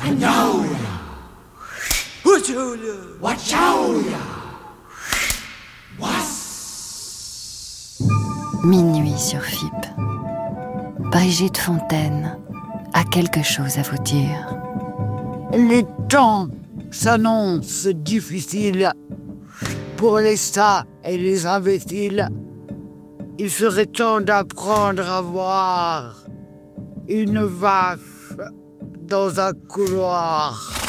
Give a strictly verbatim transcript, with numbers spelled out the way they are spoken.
Minuit sur F I P. Brigitte Fontaine a quelque chose à vous dire. Les temps s'annoncent difficiles pour les sages et les imbéciles. Il serait temps d'apprendre à voir une vache dans un couloir.